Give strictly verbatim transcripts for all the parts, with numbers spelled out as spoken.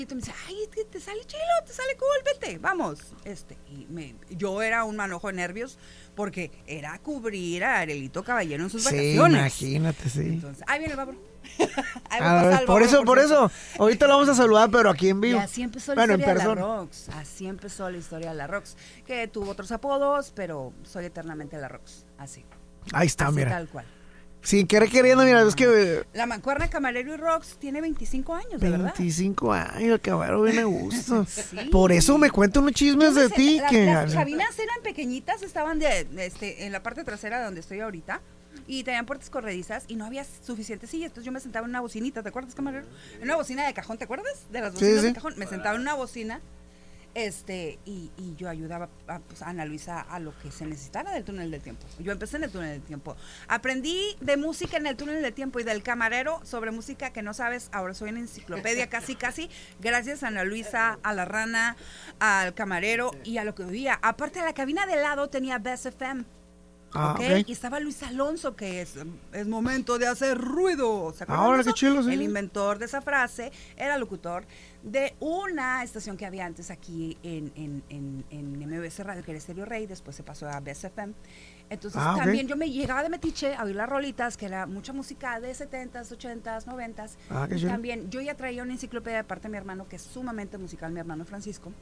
Y tú me dices, ay, te, te sale chilo, te sale cool, vete, vamos. Este, y me, yo era un manojo de nervios porque era cubrir a Arelito Caballero en sus Sí, vacaciones. imagínate, sí. Entonces, ahí viene el babro. Ahí A ver, el por babro, eso, por, por eso. Ahorita lo vamos a saludar, pero aquí en vivo. Y así empezó la bueno, historia en de la persona. Rox. Así empezó la historia de la Rox. Que tuvo otros apodos, pero soy eternamente la Rox. Así. Ahí está, así mira. Tal cual. Sin querer queriendo, mira, es que... La mancuerna Camarero y Rox tiene veinticinco años, de verdad. veinticinco años, cabrón, bien a gusto. Sí. Por eso me cuentan unos chismes de Entonces, ti. la- que Las chavinas eran pequeñitas, estaban de, este, en la parte trasera de donde estoy ahorita. Y tenían puertas corredizas y no había suficientes sillas. Entonces yo me sentaba en una bocinita, ¿te acuerdas, Camarero? En una bocina de cajón, ¿te acuerdas? De las bocinas Sí, sí. de cajón. Me sentaba en una bocina. Este, y, y yo ayudaba a, pues, a Ana Luisa a lo que se necesitara del túnel del tiempo. Yo empecé en el túnel del tiempo. Aprendí de música en el túnel del tiempo y del camarero sobre música que no sabes. Ahora soy una enciclopedia casi, casi. Gracias a Ana Luisa, a la rana, al camarero y a lo que oía. Aparte, la cabina de lado tenía Best F M. Ah, ¿Okay? ok. Y estaba Luis Alonso, que es, es momento de hacer ruido. ¿Se acuerdan Ahora, de eso? qué chilo, sí. El inventor de esa frase era locutor de una estación que había antes aquí en, en, en, en M B S Radio, que era Estéreo Rey, después se pasó a Best F M. Entonces Ah, ok. también yo me llegaba de metiche a oír las rolitas, que era mucha música de setentas, ochentas, noventas. Ah, qué Y chido. también yo ya traía una enciclopedia de parte de mi hermano, que es sumamente musical, mi hermano Francisco.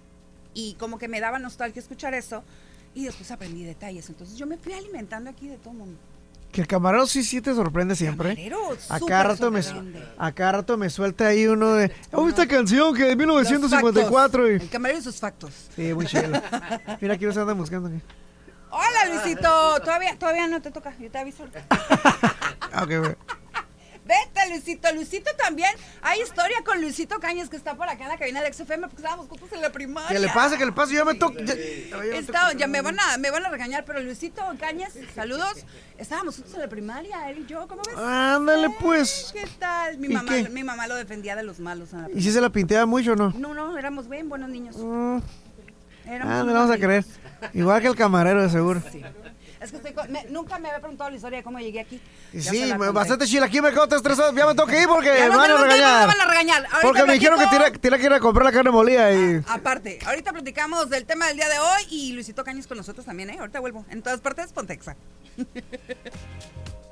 Y como que me daba nostalgia escuchar eso. Y después aprendí detalles. Entonces yo me fui alimentando aquí de todo el mundo. Que el camarero sí, sí te sorprende siempre. Camarero, A súper cada rato me, sorprende. a cada rato me suelta ahí uno de... Oh, esta canción que de mil novecientos cincuenta y cuatro. Los Y... factos. El camarero y sus factos. Sí, muy chido. Mira, aquí nos andan buscando. aquí. Hola, Luisito. Todavía, todavía no te toca. Yo te aviso. Ah, ok, güey. Vete, Luisito. Luisito también. Hay historia con Luisito Cañas, que está por acá en la cabina de X F M, porque estábamos juntos en la primaria. ¿Qué le pasa? ¿Qué le pasa? Yo me toco... Ya, ya me Está- toco- ya me van a me van a regañar, pero Luisito Cañas, saludos. Estábamos juntos en la primaria, él y yo, ¿cómo ves? Ándale, Eh, pues. ¿Qué tal? Mi ¿Y mamá, qué? mi mamá lo defendía de los malos en la ¿Y si se la pinteaba mucho o no? No, no, éramos bien buenos niños. Mm, Éramos ah, no muy le vamos a bonitos. creer. Igual que el camarero, de seguro. Sí. Es que estoy con- me- nunca me había preguntado la historia de cómo llegué aquí. Y Ya sí, se la me- conté. bastante chila. Aquí me quedo estresado. Ya me tengo que ir porque Ya me nos van a tenemos que ir, regañar. me van a regañar. Ahorita Porque me dijeron que platico- tiene, tiene que ir a comprar la carne molida y... Aparte, ahorita platicamos del tema del día de hoy y Luisito Cañas con nosotros también, ¿eh? Ahorita vuelvo. En todas partes, Pontexa.